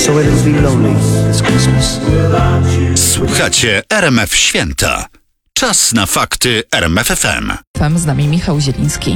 so it'll be lonely this Christmas. Słuchacie RMF Święta. Czas na fakty RMF FM. Z nami Michał Zieliński.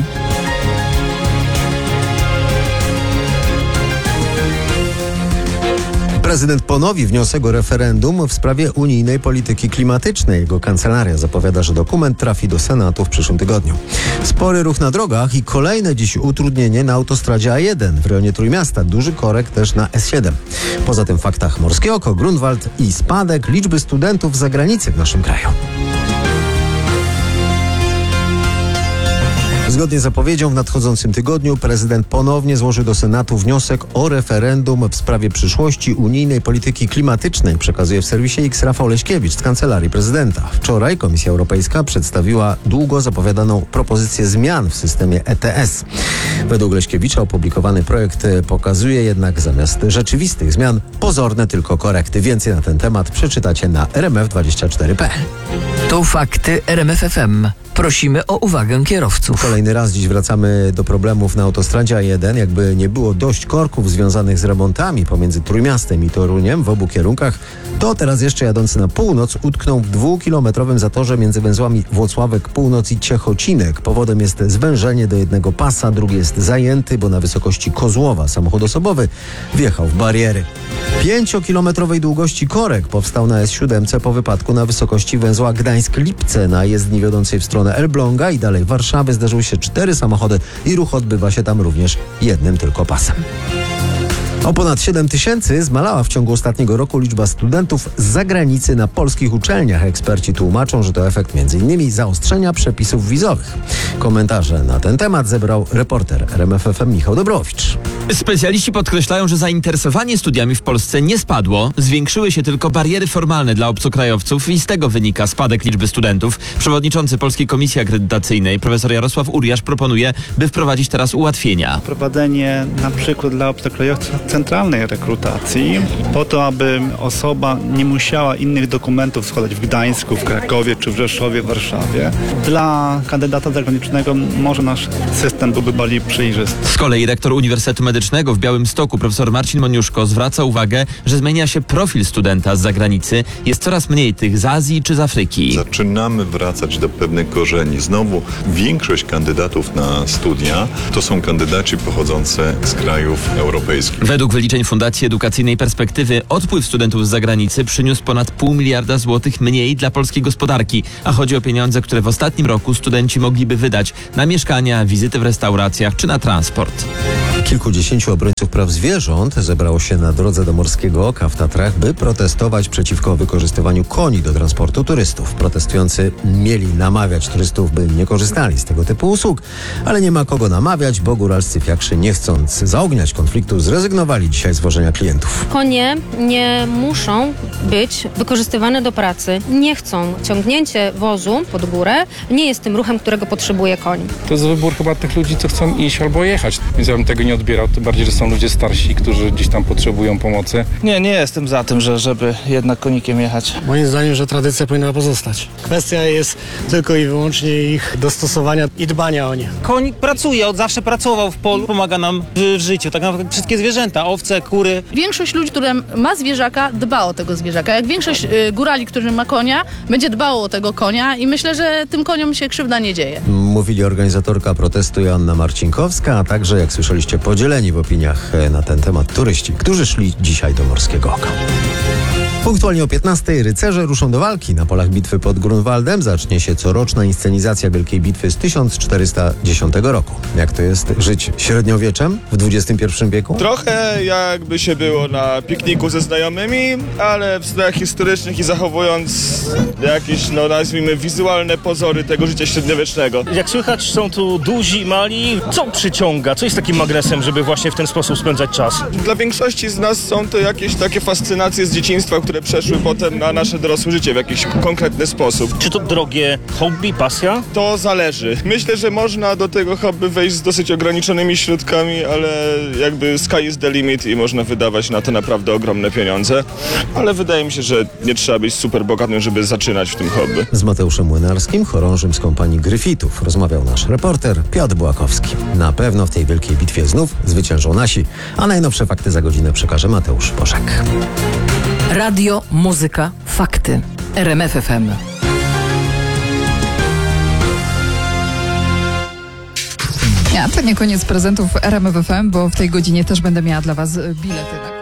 Prezydent ponowi wniosek o referendum w sprawie unijnej polityki klimatycznej. Jego kancelaria zapowiada, że dokument trafi do Senatu w przyszłym tygodniu. Spory ruch na drogach i kolejne dziś utrudnienie na autostradzie A1 w rejonie Trójmiasta. Duży korek też na S7. Poza tym w faktach Morskie Oko, Grunwald i spadek liczby studentów z zagranicy w naszym kraju. Zgodnie z zapowiedzią w nadchodzącym tygodniu prezydent ponownie złoży do Senatu wniosek o referendum w sprawie przyszłości unijnej polityki klimatycznej, przekazuje w serwisie X Rafał Leśkiewicz z Kancelarii Prezydenta. Wczoraj Komisja Europejska przedstawiła długo zapowiadaną propozycję zmian w systemie ETS. Według Leśkiewicza opublikowany projekt pokazuje jednak zamiast rzeczywistych zmian pozorne tylko korekty. Więcej na ten temat przeczytacie na rmf24.pl. To fakty RMF FM. Prosimy o uwagę kierowców. Kolejny raz dziś wracamy do problemów na autostradzie A1. Jakby nie było dość korków związanych z remontami pomiędzy Trójmiastem i Toruniem w obu kierunkach, to teraz jeszcze jadący na północ utkną w 2-kilometrowym zatorze między węzłami Włocławek Północ i Ciechocinek. Powodem jest zwężenie do jednego pasa, drugi jest zajęty, bo na wysokości Kozłowa samochód osobowy wjechał w bariery. 5-kilometrowej długości korek powstał na S7 po wypadku na wysokości węzła Gdańsk-Lipce. Na jezdni wiodącej w stronę Elbląga i dalej Warszawy zdarzyły się 4 samochody i ruch odbywa się tam również jednym tylko pasem. O ponad 7 tysięcy zmalała w ciągu ostatniego roku liczba studentów z zagranicy na polskich uczelniach. Eksperci tłumaczą, że to efekt m.in. zaostrzenia przepisów wizowych. Komentarze na ten temat zebrał reporter RMF FM Michał Dobrowicz. Specjaliści podkreślają, że zainteresowanie studiami w Polsce nie spadło. Zwiększyły się tylko bariery formalne dla obcokrajowców i z tego wynika spadek liczby studentów. Przewodniczący Polskiej Komisji Akredytacyjnej profesor Jarosław Uriasz proponuje, by wprowadzić teraz ułatwienia. Wprowadzenie na przykład dla obcokrajowców centralnej rekrutacji po to, aby osoba nie musiała innych dokumentów składać w Gdańsku, w Krakowie czy w Rzeszowie, w Warszawie. Dla kandydata zagranicznego może nasz system byłby bardziej przejrzysty. Z kolei rektor Uniwersytetu Medycznego w Białymstoku profesor Marcin Moniuszko zwraca uwagę, że zmienia się profil studenta z zagranicy. Jest coraz mniej tych z Azji czy z Afryki. Zaczynamy wracać do pewnych korzeni. Znowu większość kandydatów na studia to są kandydaci pochodzący z krajów europejskich. Według wyliczeń Fundacji Edukacyjnej Perspektywy odpływ studentów z zagranicy przyniósł ponad 500 miliarda złotych mniej dla polskiej gospodarki, a chodzi o pieniądze, które w ostatnim roku studenci mogliby wydać na mieszkania, wizyty w restauracjach czy na transport. Kilkudziesięciu obrońców praw zwierząt zebrało się na drodze do Morskiego Oka w Tatrach, by protestować przeciwko wykorzystywaniu koni do transportu turystów. Protestujący mieli namawiać turystów, by nie korzystali z tego typu usług, ale nie ma kogo namawiać, bo góralscy fiakrzy, nie chcąc zaogniać konfliktu, zrezygnowali dzisiaj z wożenia klientów. Konie nie muszą być wykorzystywane do pracy. Nie chcą. Ciągnięcie wozu pod górę nie jest tym ruchem, którego potrzebuje koń. To jest wybór chyba tych ludzi, co chcą iść albo jechać. Więc ja bym tego nie odbierał, tym bardziej, że są ludzie starsi, którzy gdzieś tam potrzebują pomocy. Nie jestem za tym, żeby jednak konikiem jechać. Moim zdaniem, że tradycja powinna pozostać. Kwestia jest tylko i wyłącznie ich dostosowania i dbania o nie. Koń pracuje, od zawsze pracował w polu, pomaga nam w życiu. Tak naprawdę wszystkie zwierzęta, owce, kury. Większość ludzi, która ma zwierzaka, dba o tego zwierzaka. Jak większość górali, którzy ma konia, będzie dbało o tego konia i myślę, że tym koniom się krzywda nie dzieje. Mówili organizatorka protestu Joanna Marcinkowska, a także, jak słyszeliście, podzieleni w opiniach na ten temat turyści, którzy szli dzisiaj do Morskiego Oka. Punktualnie o 15:00 rycerze ruszą do walki. Na polach bitwy pod Grunwaldem zacznie się coroczna inscenizacja Wielkiej Bitwy z 1410 roku. Jak to jest żyć średniowieczem w XXI wieku? Trochę jakby się było na pikniku ze znajomymi, ale w strojach historycznych i zachowując jakieś, nazwijmy, wizualne pozory tego życia średniowiecznego. Jak słychać, są tu duzi i mali. Co przyciąga? Co jest takim magnesem, żeby właśnie w ten sposób spędzać czas? Dla większości z nas są to jakieś takie fascynacje z dzieciństwa, które które przeszły potem na nasze dorosłe życie w jakiś konkretny sposób. Czy to drogie hobby, pasja? To zależy. Myślę, że można do tego hobby wejść z dosyć ograniczonymi środkami, ale jakby sky is the limit i można wydawać na to naprawdę ogromne pieniądze. Ale wydaje mi się, że nie trzeba być super bogatym, żeby zaczynać w tym hobby. Z Mateuszem Młynarskim, chorążym z kompanii Gryfitów, rozmawiał nasz reporter Piotr Błakowski. Na pewno w tej wielkiej bitwie znów zwyciężą nasi, a najnowsze fakty za godzinę przekaże Mateusz Bożek. Radio, muzyka, fakty. RMF FM. To nie koniec prezentów RMF FM, bo w tej godzinie też będę miała dla Was bilety.